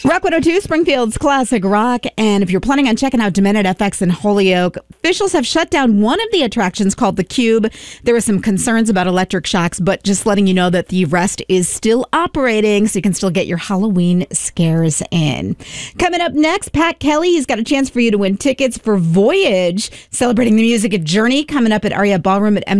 Rock 102, Springfield's classic rock. And if you're planning on checking out Demented FX in Holyoke, officials have shut down one of the attractions called The Cube. There were some concerns about electric shocks, but just letting you know that the rest is still operating, so you can still get your Halloween scares in. Coming up next, Pat Kelly. He's got a chance for you to win tickets for Voyage, celebrating the music of Journey, coming up at Aria Ballroom at